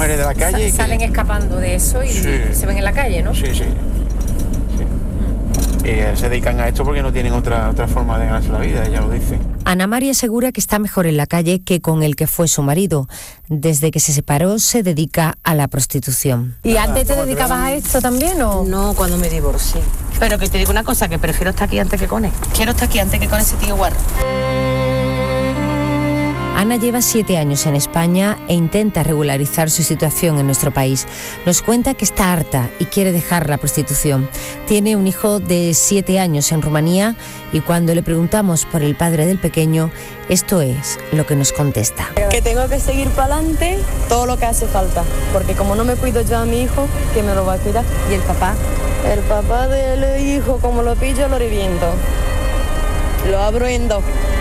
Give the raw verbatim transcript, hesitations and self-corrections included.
mujeres de la calle. Sa- salen que... escapando de eso y sí. se ven en la calle, ¿no? Sí, sí. sí. Y eh, se dedican a esto porque no tienen otra, otra forma de ganarse la vida, ella lo dice. Ana María asegura que está mejor en la calle que con el que fue su marido. Desde que se separó se dedica a la prostitución. ¿Y antes te dedicabas a esto también o...? No, cuando me divorcié. Pero que te digo una cosa, que prefiero estar aquí antes que con él. Quiero estar aquí antes que con ese tío guarro. Ana lleva siete años en España e intenta regularizar su situación en nuestro país. Nos cuenta que está harta y quiere dejar la prostitución. Tiene un hijo de siete años en Rumanía y cuando le preguntamos por el padre del pequeño, esto es lo que nos contesta. Que tengo que seguir para adelante todo lo que hace falta, porque como no me cuido yo a mi hijo, ¿quién me lo va a cuidar? ¿Y el papá? El papá del hijo, como lo pillo, lo reviento. Lo abro en dos.